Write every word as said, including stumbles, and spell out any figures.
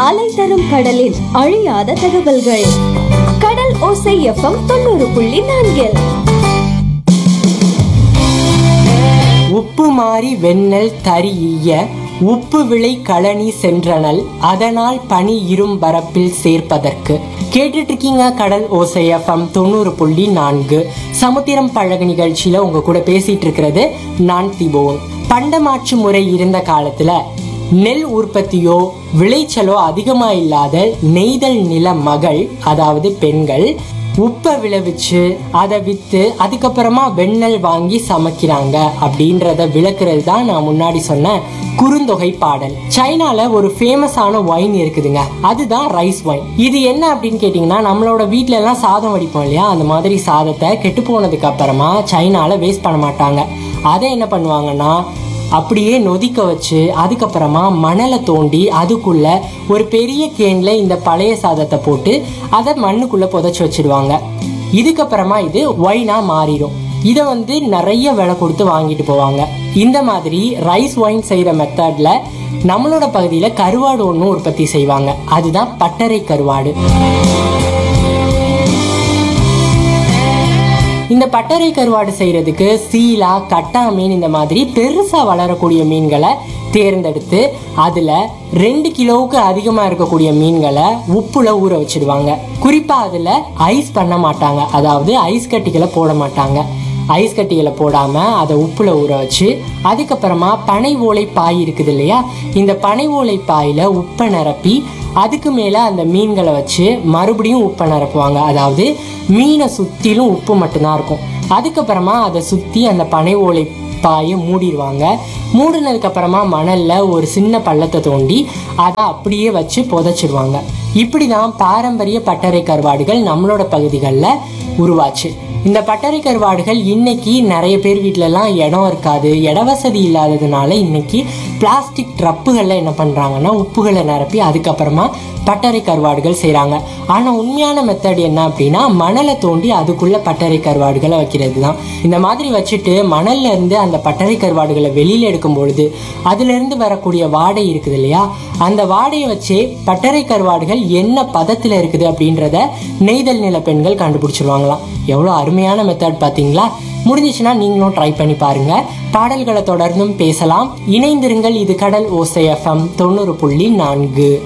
அலை தரும் கடலில் அழியாத தகவல்கள். கடல் ஓசை எஃப்எம் தொண்ணூறு புள்ளி நான்கில். உப்பு மாறி வெண்ணெல் தரியீய உப்பு விளை களனி சென்றனல் அதனால் பனி இரும் பரப்பில் சேர்ப்பதற்கு. கேட்டுட்டு இருக்கீங்க கடல் ஓசை எஃப்எம் தொண்ணூறு புள்ளி நான்கு. சமுத்திரம் பழகு நிகழ்ச்சியில உங்க கூட பேசிட்டு இருக்கிறது நான் திபோன். பண்டமாற்று முறை இருந்த காலத்துல நெல் உற்பத்தியோ விளைச்சலோ அதிகமா இல்லாத நெய்தல் நில மகள், அதாவது பெண்கள், உப்பை விளைவிச்சு அதை வித்து அதுக்கப்புறமா வெண்ணெல் வாங்கி சமைக்கிறாங்க அப்படின்றத விளக்குறது தான் நான் முன்னாடி சொன்ன குறுந்தொகை பாடல். சைனால ஒரு ஃபேமஸான ஒயின் இருக்குதுங்க, அதுதான் ரைஸ் ஒயின். இது என்ன அப்படின்னு கேட்டீங்கன்னா, நம்மளோட வீட்டுல எல்லாம் சாதம் வடிப்போம் இல்லையா, அந்த மாதிரி சாதத்தை கெட்டு போனதுக்கு அப்புறமா சைனால வேஸ்ட் பண்ண மாட்டாங்க. அதை என்ன பண்ணுவாங்கன்னா அப்படியே நொதிக்க வச்சு அதுக்கப்புறமா மணலை தோண்டி அதுக்குள்ள ஒரு பெரிய கேன்ல இந்த பழைய சாதத்தை போட்டு அதை மண்ணுக்குள்ள புதைச்சி வச்சிடுவாங்க. இதுக்கப்புறமா இது ஒயினா மாறிடும். இதை வந்து நிறைய விலை கொடுத்து வாங்கிட்டு போவாங்க. இந்த மாதிரி ரைஸ் ஒயின் செய்யற மெத்தட்ல நம்மளோட பகுதியில கருவாடு ஒன்றும் உற்பத்தி செய்வாங்க, அதுதான் பட்டறை கருவாடு. இந்த பட்டறை கருவாடு செய்யறதுக்கு சீலா, கட்டா மீன் இந்த மாதிரி பெருசா வளரக்கூடிய மீன்களை தேர்ந்தெடுத்து அதுல ரெண்டு கிலோவுக்கு அதிகமா இருக்கக்கூடிய மீன்களை உப்புல ஊற வச்சிடுவாங்க. குறிப்பா அதுல ஐஸ் பண்ண மாட்டாங்க, அதாவது ஐஸ் கட்டிகளை போட மாட்டாங்க. ஐஸ் கட்டிகளை போடாம அதை உப்புல ஊற வச்சு அதுக்கப்புறமா பனை ஓலை பாய் இருக்குது இல்லையா, இந்த பனை ஓலை பாயில உப்பை நிரப்பி அதுக்கு மேல அந்த மீன்களை வச்சு மறுபடியும் உப்பை நிரப்புவாங்க. அதாவது மீனை சுத்திலும் உப்பு மட்டும்தான் இருக்கும். அதுக்கப்புறமா அதை சுத்தி அந்த பனை ஓலை பாயை மூடிடுவாங்க. மூடினதுக்கு அப்புறமா மணல்ல ஒரு சின்ன பள்ளத்தை தோண்டி அதை அப்படியே வச்சு புதைச்சிடுவாங்க. இப்படிதான் பாரம்பரிய பட்டறை கருவாடுகள் நம்மளோட பகுதிகளில் உருவாச்சு. இந்த பட்டறை கருவாடுகள் இன்னைக்கு நிறைய பேர் வீட்டுல எல்லாம் இடம் இருக்காது, இட வசதி இல்லாததுனால இன்னைக்கு பிளாஸ்டிக் ட்ரப்புகள்ல என்ன பண்றாங்கன்னா உப்புகளை நிரப்பி அதுக்கப்புறமா பட்டறை கருவாடுகள் செய்யறாங்க. ஆனா உண்மையான மெத்தட் என்ன அப்படின்னா, மணலை தோண்டி அதுக்குள்ள பட்டறை கருவாடுகளை வைக்கிறது தான். இந்த மாதிரி வச்சுட்டு மணல்ல இருந்து அந்த பட்டறை கருவாடுகளை வெளியில எடுக்கும் பொழுது அதுல இருந்து வரக்கூடிய வாடை இருக்குது இல்லையா, அந்த வாடையை வச்சே பட்டறை கருவாடுகள் என்ன பதத்துல இருக்குது அப்படின்றத நெய்தல் நில பெண்கள் கண்டுபிடிச்சிருவாங்களாம். எவ்வளவு அருமையான மெத்தட் பாத்தீங்களா? முடிஞ்சிச்சுன்னா நீங்களும் ட்ரை பண்ணி பாருங்க. பாடல்களை தொடர்ந்தும் பேசலாம். இணைந்திருங்கள். இது கடல் ஓசை எஃப்எம் தொண்ணூறு புள்ளி நான்கு.